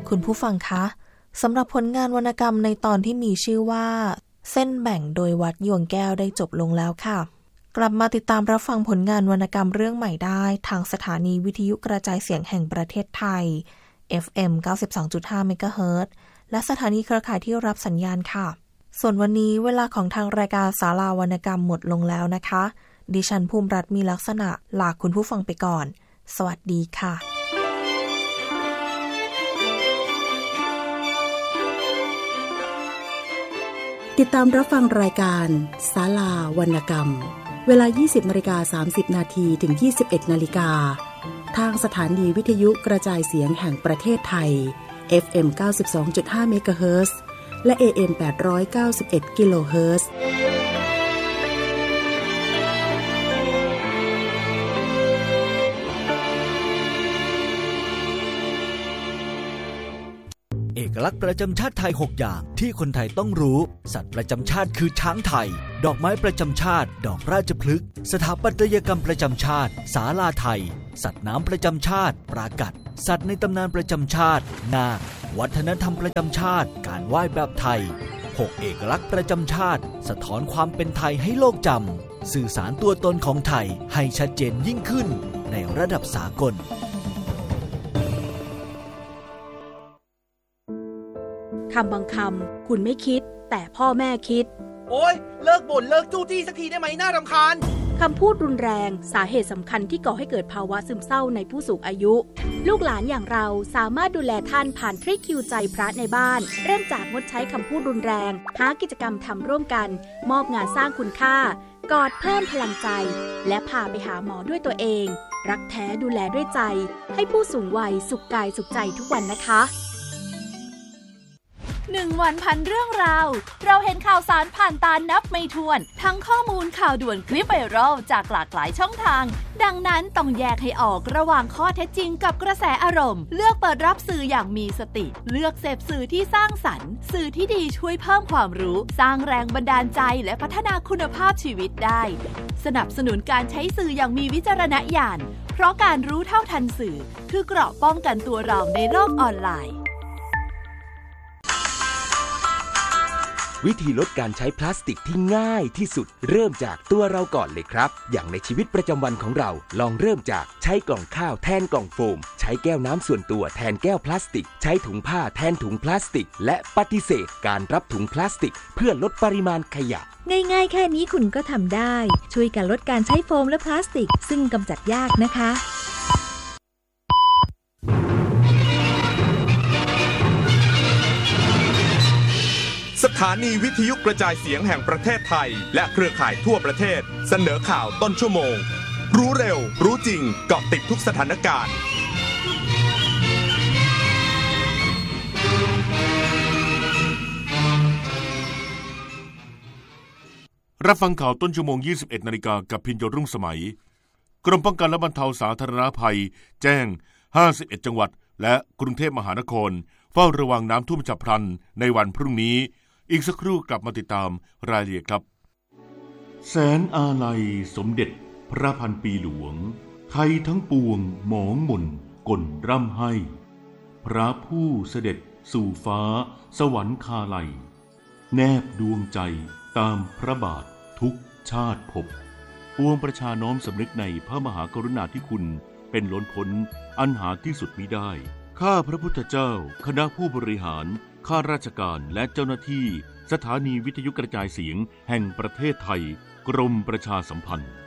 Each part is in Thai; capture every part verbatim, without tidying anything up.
คุณผู้ฟังคะสำหรับผลงานวรรณกรรมในตอนที่มีชื่อว่าเส้นแบ่งโดยวัดยวงแก้วได้จบลงแล้วค่ะกลับมาติดตามรับฟังผลงานวรรณกรรมเรื่องใหม่ได้ทางสถานีวิทยุกระจายเสียงแห่งประเทศไทย เอฟ เอ็ม เก้าสิบสองจุดห้า เมกะเฮิรตซ์ และสถานีเครือข่ายที่รับสัญญาณค่ะส่วนวันนี้เวลาของทางรายการศาลาวรรณกรรมหมดลงแล้วนะคะดิฉันภูมิรัตน์มีลักษณะลาคุณผู้ฟังไปก่อนสวัสดีค่ะติดตามรับฟังรายการศาลาวรรณกรรมเวลา ยี่สิบนาฬิกาสามสิบนาที ถึง ยี่สิบเอ็ดนาฬิกาทางสถานีวิทยุกระจายเสียงแห่งประเทศไทย เอฟ เอ็ม เก้าสิบสองจุดห้า เมกะเฮิรตซ์ และ เอ เอ็ม แปดร้อยเก้าสิบเอ็ด กิโลเฮิรตซ์เอกลักษณ์ประจำชาติไทยหกอย่างที่คนไทยต้องรู้สัตว์ประจำชาติคือช้างไทยดอกไม้ประจำชาติดอกราชพฤกษ์สถาปัตยกรรมประจำชาติศาลาไทยสัตว์น้ำประจำชาติปรากัดสัตว์ในตำนานประจำชาตินาควัฒนธรรมประจำชาติการไหว้แบบไทยหกเอกลักษณ์ประจำชาติสะท้อนความเป็นไทยให้โลกจำสื่อสารตัวตนของไทยให้ชัดเจนยิ่งขึ้นในระดับสากลคำบางคำคุณไม่คิดแต่พ่อแม่คิดโอ๊ยเลิกบ่นเลิกจู้จี้สักทีได้ไหมน่ารำคาญคำพูดรุนแรงสาเหตุสำคัญที่ก่อให้เกิดภาวะซึมเศร้าในผู้สูงอายุลูกหลานอย่างเราสามารถดูแลท่านผ่านทริคคิวใจพระในบ้านเริ่มจากงดใช้คำพูดรุนแรงหากิจกรรมทำร่วมกันมอบงานสร้างคุณค่ากอดเพิ่มพลังใจและพาไปหาหมอด้วยตัวเองรักแท้ดูแลด้วยใจให้ผู้สูงวัยสุขกายสุขใจทุกวันนะคะหนึ่งวันพันเรื่องราวเราเห็นข่าวสารผ่านตานับไม่ถ้วนทั้งข้อมูลข่าวด่วนคลิปไวรัลจากหลากหลายช่องทางดังนั้นต้องแยกให้ออกระหว่างข้อเท็จจริงกับกระแสอารมณ์เลือกเปิดรับสื่ออย่างมีสติเลือกเสพสื่อที่สร้างสรรค์สื่อที่ดีช่วยเพิ่มความรู้สร้างแรงบันดาลใจและพัฒนาคุณภาพชีวิตได้สนับสนุนการใช้สื่ออย่างมีวิจารณญาณเพราะการรู้เท่าทันสื่อคือเกราะป้องกันตัวเราในโลกออนไลน์วิธีลดการใช้พลาสติกที่ง่ายที่สุดเริ่มจากตัวเราก่อนเลยครับอย่างในชีวิตประจำวันของเราลองเริ่มจากใช้กล่องข้าวแทนกล่องโฟมใช้แก้วน้ำส่วนตัวแทนแก้วพลาสติกใช้ถุงผ้าแทนถุงพลาสติกและปฏิเสธการรับถุงพลาสติกเพื่อลดปริมาณขยะง่ายๆแค่นี้คุณก็ทำได้ช่วยกันลดการใช้โฟมและพลาสติกซึ่งกำจัดยากนะคะสถานีวิทยุกระจายเสียงแห่งประเทศไทยและเครือข่ายทั่วประเทศเสนอข่าวต้นชั่วโมงรู้เร็วรู้จริงเกาะติดทุกสถานการณ์รับฟังข่าวต้นชั่วโมง ยี่สิบเอ็ดนาฬิกากับพิญโยรุ่งสมัยกรมป้องกันและบรรเทาสาธารณภัยแจ้งห้าสิบเอ็ดจังหวัดและกรุงเทพมหานครเฝ้าระวังน้ำท่วมฉับพลันในวันพรุ่งนี้อีกสักครู่กลับมาติดตามรายละเอียดครับแสนอาลัยสมเด็จพระพันปีหลวงไทยทั้งปวงหมองหม่นก่นร่ำให้พระผู้เสด็จสู่ฟ้าสวรรคาลัยแนบดวงใจตามพระบาททุกชาติภพปวงประชาน้อมสำนึกในพระมหากรุณาธิคุณเป็นล้นพ้นอันหาที่สุดมิได้ข้าพระพุทธเจ้าคณะผู้บริหารข้าราชการและเจ้าหน้าที่สถานีวิทยุกระจายเสียงแห่งประเทศไทยกรมประชาสัมพันธ์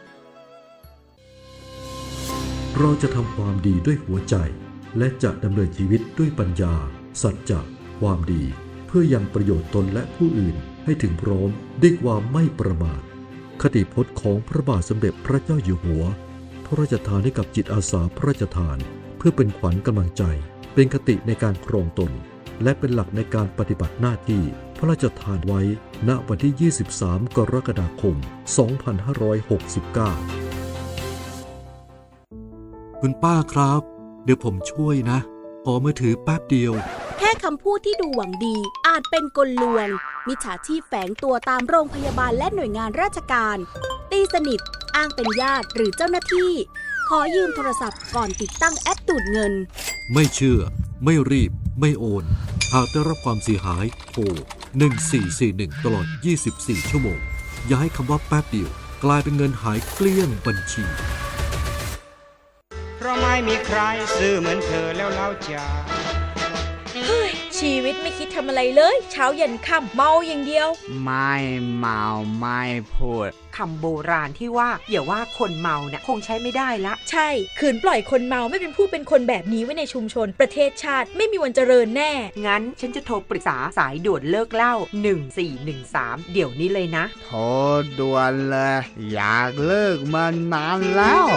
เราจะทำความดีด้วยหัวใจและจะดำเนินชีวิตด้วยปัญญาสัจจะความดีเพื่อยังประโยชน์ตนและผู้อื่นให้ถึงพร้อมด้วยความไม่ประมาทคติพจน์ของพระบาทสมเด็จพระเจ้าอยู่หัวพระราชทานให้กับจิตอาสาพระราชทานเพื่อเป็นขวัญกำลังใจเป็นคติในการครองตนและเป็นหลักในการปฏิบัติหน้าที่พระราชทานไว้ณวันที่ยี่สิบสามกรกฎาคมสองพันห้าร้อยหกสิบเก้าคุณป้าครับเดี๋ยวผมช่วยนะขอมือถือแป๊บเดียวแค่คำพูดที่ดูหวังดีอาจเป็นกลลวงมิจฉาชีพแฝงตัวตามโรงพยาบาลและหน่วยงานราชการตีสนิทอ้างเป็นญาติหรือเจ้าหน้าที่ขอยืมโทรศัพท์ก่อนติดตั้งแอปดูดเงินไม่เชื่อไม่รีบไม่โอนหากได้รับความเสียหายโทรหนึ่งสี่สี่หนึ่งตลอดยี่สิบสี่ชั่วโมงอย่าให้คำว่าแป๊บเดียวกลายเป็นเงินหายเกลี้ยงบัญชีเพราะไม่มีใครซื่อเหมือนเธอแล้วเล่าจ้าเฮ้ยชีวิตไม่คิดทำอะไรเลยเช้าเย็นค่ำเมาอย่างเดียวไม่เมาไม่พูดคำโบราณที่ว่าอย่าว่าคนเมาเนี่ยคงใช้ไม่ได้ละใช่ขืนปล่อยคนเมาไม่เป็นผู้เป็นคนแบบนี้ไว้ในชุมชนประเทศชาติไม่มีวันเจริญแน่งั้นฉันจะโทรปรึกษาสายด่วนเลิกเหล้าหนึ่งสี่หนึ่งสามเดี๋ยวนี้เลยนะโทรด่วนเลยอยากเลิกมานานแล้ว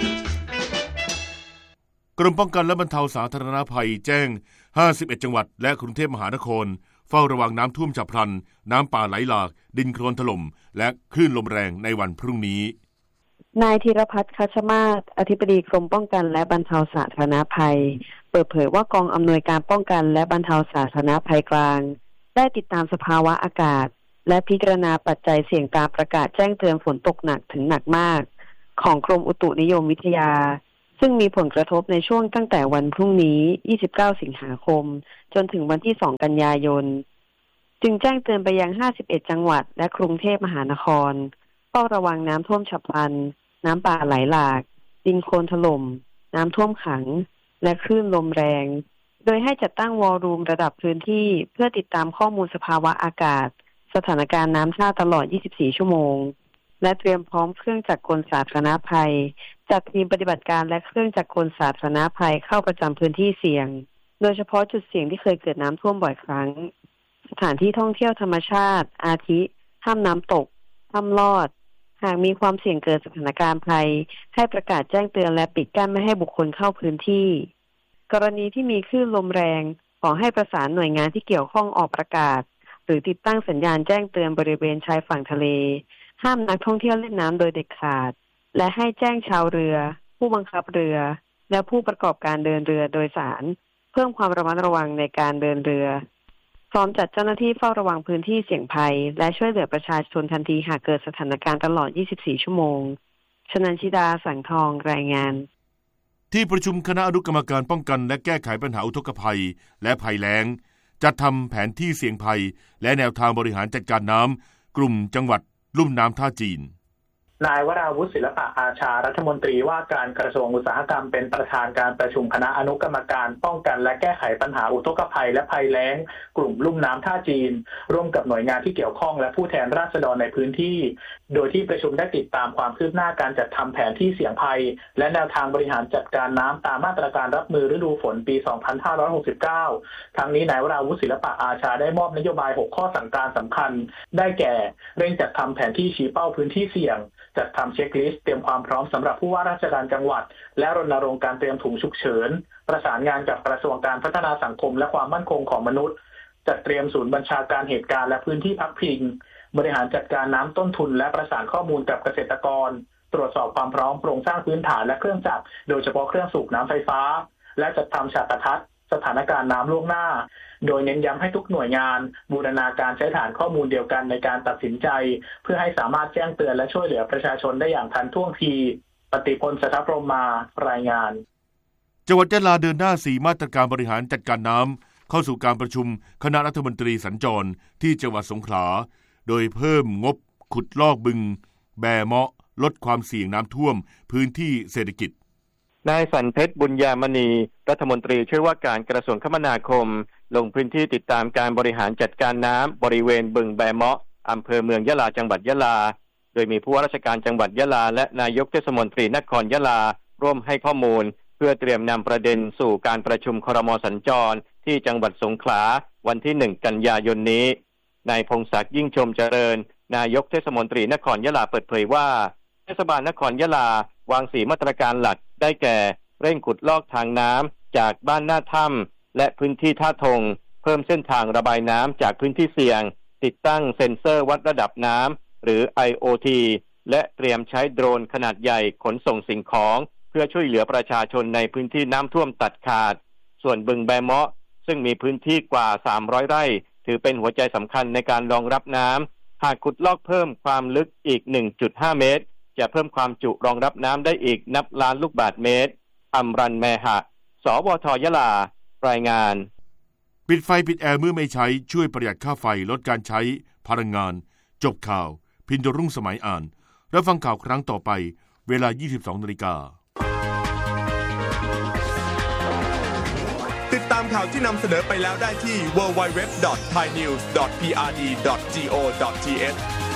กรมป้องกันและบรรเทาสาธารณภัยแจ้งห้าสิบเอ็ดจังหวัดและกรุงเทพมหานครเฝ้าระวังน้ำท่วมฉับพลันน้ำป่าไหลหลากดินโคลนถล่มและคลื่นลมแรงในวันพรุ่งนี้นายธีรพัฒน์คัชมาศอธิบดีกรมป้องกันและบรรเทาสาธารณภัยเปิดเผยว่ากองอำนวยการป้องกันและบรรเทาสาธารณภัยกลางได้ติดตามสภาวะอากาศและพิจารณาปัจจัยเสี่ยงตามประกาศแจ้งเตือนฝนตกหนักถึงหนักมากของกรมอุตุนิยมวิทยาซึ่งมีผลกระทบในช่วงตั้งแต่วันพรุ่งนี้ยี่สิบเก้าสิงหาคมจนถึงวันที่สองกันยายนจึงแจ้งเตือนไปยังห้าสิบเอ็ดจังหวัดและกรุงเทพมหานครเฝ้าระวังน้ำท่วมฉับพลันน้ำป่าไหลหลากดินโคลนถล่มน้ำท่วมขังและคลื่นลมแรงโดยให้จัดตั้งวอลลุ่มระดับพื้นที่เพื่อติดตามข้อมูลสภาวะอากาศสถานการณ์น้ำท่าตลอดยี่สิบสี่ชั่วโมงและเตรียมพร้อมเครื่องจักรกลสาธารณภัยจัดทีมปฏิบัติการและเครื่องจักรกลสาธารณภัยเข้าประจำพื้นที่เสี่ยงโดยเฉพาะจุดเสี่ยงที่เคยเกิดน้ำท่วมบ่อยครั้งสถานที่ท่องเที่ยวธรรมชาติอาทิถ้ำน้ำตกถ้ำลอดหากมีความเสี่ยงเกิดสถานการณ์ภัยให้ประกาศแจ้งเตือนและปิดกั้นไม่ให้บุคคลเข้าพื้นที่กรณีที่มีคลื่นลมแรงขอให้ประสานหน่วยงานที่เกี่ยวข้องออกประกาศหรือติดตั้งสัญญาณแจ้งเตือนบริเวณชายฝั่งทะเลห้ามนักท่องเที่ยวเล่นน้ำโดยเด็ดขาดและให้แจ้งชาวเรือผู้บังคับเรือและผู้ประกอบการเดินเรือโดยสารเพิ่มความระมัดระวังในการเดินเรือพร้อมจัดเจ้าหน้าที่เฝ้าระวังพื้นที่เสี่ยงภัยและช่วยเหลือประชาชนทันทีหากเกิดสถานการณ์ตลอดยี่สิบสี่ชั่วโมงชนันชิดาสังทองรายงานที่ประชุมคณะอนุกรรมการป้องกันและแก้ไขปัญหาอุทกภัยและภัยแล้งจัดทำแผนที่เสี่ยงภัยและแนวทางบริหารจัดการน้ำกลุ่มจังหวัดลุ่มน้ำท่าจีนนายวราวุฒิศิลปะอาชารัฐมนตรีว่าการกระทรวงอุตสาหกรรมเป็นประธานการประชุมคณะอนุกรรมการป้องกันและแก้ไขปัญหาอุทกภัยและภัยแล้งกลุ่มลุ่มน้ำท่าจีนร่วมกับหน่วยงานที่เกี่ยวข้องและผู้แทนราษฎรในพื้นที่โดยที่ประชุมได้ติดตามความคืบหน้าการจัดทำแผนที่เสี่ยงภัยและแนวทางบริหารจัดการน้ำตามมาตรการรับมือฤดูฝนปี สองพันห้าร้อยหกสิบเก้า ทั้งนี้นายวราวุฒิศิลปะอาชาได้มอบนโยบายหกข้อสั่งการสำคัญได้แก่เร่งจัดทำแผนที่ชี้เป้าพื้นที่เสี่ยงจัดทำเช็คลิสต์เตรียมความพร้อมสำหรับผู้ว่าราชการจังหวัดและรณรงค์การเตรียมถุงฉุกเฉินประสานงานกับกระทรวงการพัฒนาสังคมและความมั่นคงของมนุษย์จัดเตรียมศูนย์บัญชาการเหตุการณ์และพื้นที่พักพิงบริหารจัดการน้ำต้นทุนและประสานข้อมูลกับเกษตรกรตรวจสอบความพร้อมโครงสร้างพื้นฐานและเครื่องจักรโดยเฉพาะเครื่องสูบน้ำไฟฟ้าและจัดทำฉากทัศน์สถานการณ์น้ำล่วงหน้าโดยเน้นย้ำให้ทุกหน่วยงานบูรณาการใช้ฐานข้อมูลเดียวกันในการตัดสินใจเพื่อให้สามารถแจ้งเตือนและช่วยเหลือประชาชนได้อย่างทันท่วงทีปฏิพล สัทธพรหมารายงานจังหวัดยะลาเดินหน้าสี่มาตรการบริหารจัดการน้ำเข้าสู่การประชุมคณะรัฐมนตรีสัญจรที่จังหวัดสงขลาโดยเพิ่มงบขุดลอกบึงแบเมาะลดความเสี่ยงน้ำท่วมพื้นที่เศรษฐกิจนายสันเพชรบุญญามณีรัฐมนตรีช่วยว่าการกระทรวงคมนาคมลงพื้นที่ติดตามการบริหารจัดการน้ำบริเวณบึงแบเมาะอำเภอเมืองยะลาจังหวัดยะลาโดยมีผู้ว่าราชการจังหวัดยะลาและนายกเทศมนตรีนครยะลาร่วมให้ข้อมูลเพื่อเตรียมนำประเด็นสู่การประชุมครม.สัญจรที่จังหวัดสงขลาวันที่หนึ่งกันยายนนี้นายพงศักดิ์ยิ่งชมเจริญนายกเทศมนตรีนครยะลาเปิดเผยว่าเทศบาลนครยะลาวางสี่มาตรการหลักได้แก่เร่งขุดลอกทางน้ำจากบ้านหน้าถ้ำและพื้นที่ท่าทงเพิ่มเส้นทางระบายน้ำจากพื้นที่เสี่ยงติดตั้งเซ็นเซอร์วัดระดับน้ำหรือ ไอ โอ ที และเตรียมใช้โดรนขนาดใหญ่ขนส่งสิ่งของเพื่อช่วยเหลือประชาชนในพื้นที่น้ำท่วมตัดขาดส่วนบึงแบเมาะซึ่งมีพื้นที่กว่าสามร้อยไร่ถือเป็นหัวใจสำคัญในการรองรับน้ำหากขุดลอกเพิ่มความลึกอีก หนึ่งจุดห้า เมตรจะเพิ่มความจุรองรับน้ำได้อีกนับล้านลูกบาศก์เมตรอำรันแมหะ สวท.ยะลารายงานปิดไฟปิดแอร์เมื่อไม่ใช้ช่วยประหยัดค่าไฟลดการใช้พลังงานจบข่าวพินโยรุ่งสมัยอ่านรับฟังข่าวครั้งต่อไปเวลา ยี่สิบสองนาฬิกาติดตามข่าวที่นำเสนอไปแล้วได้ที่ ดับเบิลยู ดับเบิลยู ดับเบิลยู ดอท ไทยนิวส์ ดอท พี อาร์ ดี ดอท จี โอ ดอท ที เอช